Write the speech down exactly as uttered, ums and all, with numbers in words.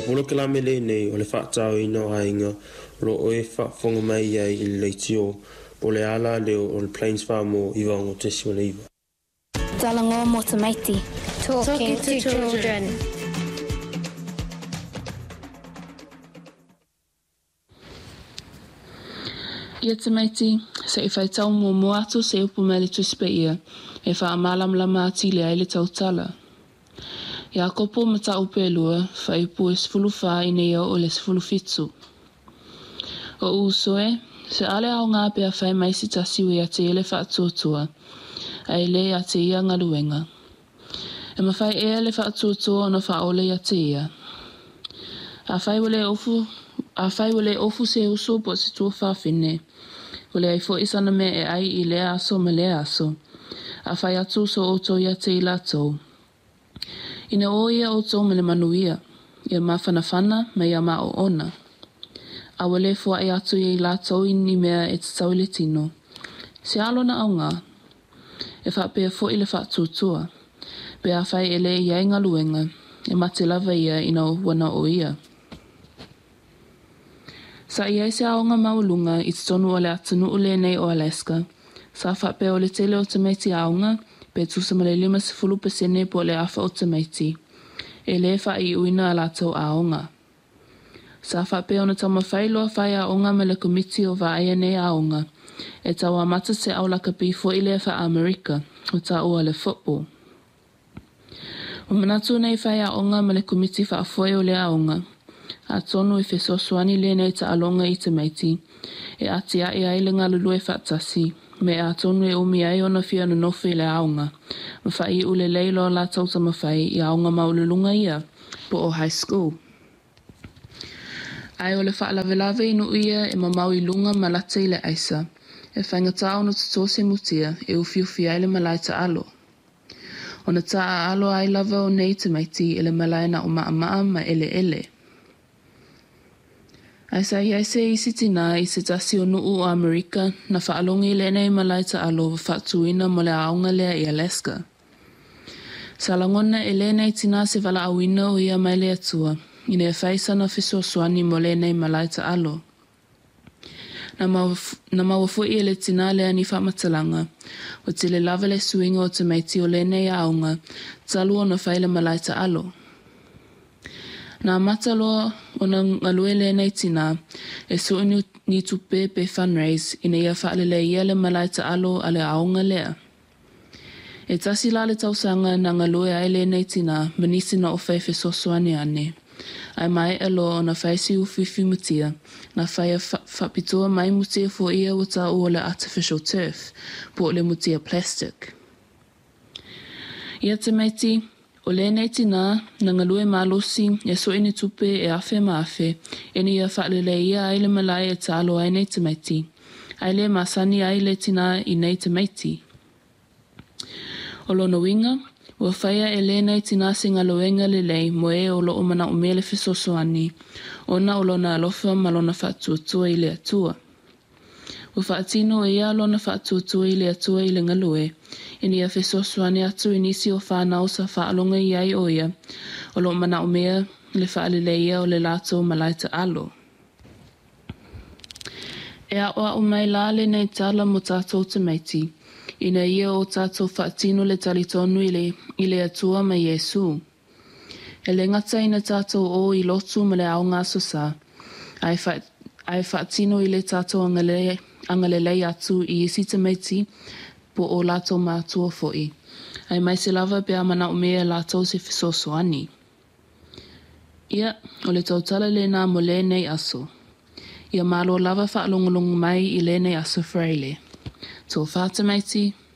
Ono ke la mele nei o le whaatau ina o hainga lo o e whaafonga mai ai i le tio o le ala leo o le Plains Farm o iwa o tesi o le iwa. Dalango Motomaiti. Talking, Talking to, to children. Ia te maiti, se i whai tau mua mua atu se upu mai le tusipe ia, e wha amalam lama ati le aile tau tala. Ia kopo ma ta upe lua, whai upu e sifulu wha i nea o le sifulu fitu. O usoe, se ale au ngā pia whai mai si tasiwi a te ele wha atuatua, a ele a te ia ngaluenga. E ma whai ea le wha atuatua o na wha ole a te ia. A whai wale ofu, a whai wale ofu se uso po se tua wha whine. Wale ai fo isana me e ai i lea aso me lea aso. A whai atu so oto ia te ila tau. Ina o ia oto me le manuia. Ia ma whana whana me ia ma o ona. A wale fo ai atu ia i la tau i ni mea e te tau le tino. Se alo na au ngā. E wha pia fo i le wha tutua. Pe a whai ele i ai ngaluenga. E mate lava ia ina o wana o ia. Sa iai se aonga maulunga i te tonu o le atunu ule nei o Alaska. Sa whape o le tele o te meiti aonga, pe tusa ma le lima sifulu pesene po le afa o te meiti. E le wha i uina a lato aonga. Sa whape o na tama whailoa whai aonga me le komiti o wa aia nei aonga. E tawa mata se aulaka pifo i le wha Amerika, o ta ua le football. O manatu nei whai aonga me le komiti wha afoe o le aonga. A tonu e wheso swani le nei ta alonga i te meiti, e ati a e aile ngā lulu e whaatasi, me a tonu e umi ai ona fia na nofe le aonga, ma whai ule leilo la tauta mawhai i aonga maululunga ia, po o high school. Ai o le whaalavelave inu ia e mamau i lunga ma late i le aisa, e whainga tau no tuto se mutia e ufi ufi aile malai ta alo. O na taa alo ai lava o nei te meiti e le malai na o maa maa ma ele ele. Ai sa iai se isi tina i se tasi o nuu o Amerika na whaalongi le nei malai ta alo wa whaatuina mo le aonga lea i Alaska. Sa langona e le nei tina se wala awina o ia mai le atua, i ne whaisa na whiso swani mo le nei malai ta alo. Na mawafu i le tina lea ni whamatalanga, o te le lava le suinga o te meiti o le nei aonga, talu o na whaile malai ta alo. Na mataloa o na ngalue le nei tina, e so inu ni tupe pe fundraise ina ia whaalele ia le malai ta alo a le aonga lea. E tasi la le tausanga na ngalue ai le nei tina, manisi na o whaife sosoani ane. Ai mai alo o na whaisi uwhiwhi mutia, na whaia whapitoa mai mutia fo ia o ta o le artificial turf, po le mutia plastic. Ia te meiti, o le nei tina, na ngalue malosi, e so ini tupe e afe ma afe, e ni ia whaalele ia ai le malai e talo ai nei te meiti. Ai le masani ai le tina i nei te meiti. O lona winga, ua whaia e le nei tina se ngaloenga le lei mo e o lo o mana o mele fisosoani, o na o lona alofa ma lona whaatuatua i le atua. Ua whaatino e ia lona whaatuatua i le atua i le ngalue, e ni a fisosoani atu inisi o whanau sa whaalonga i ai o ia, o lo mana o mea le whaalele ia o le lato malaita alo. E a oa o mai la le nei tala mo tātou te meiti, ina ia o tātou whaatino le talitonu i le, i le atua ma Yesu. E le ngata ina tātou o i lotu ma le aonga sosa, ai, wha, ai whaatino i le tātou angale, angalelei atu i isi te meiti po o lātou mātua fo'i. Ai mai se lava pia mana o mea lātou se fisosoani. Ia, o le tautala le nā mo le nei aso. Ia malo lava whaalongolongo mai i le nei aso freile. Tō whātamaiti,